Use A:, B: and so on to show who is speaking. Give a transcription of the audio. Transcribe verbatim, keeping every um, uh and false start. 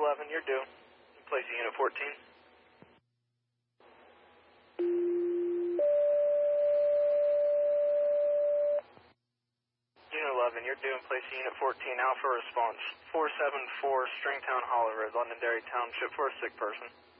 A: eleven, you're due. Place Unit fourteen. Unit eleven, you're due in place Unit fourteen. Alpha response four seven four Stringtown Hollow Road, Londonderry Township for a sick person.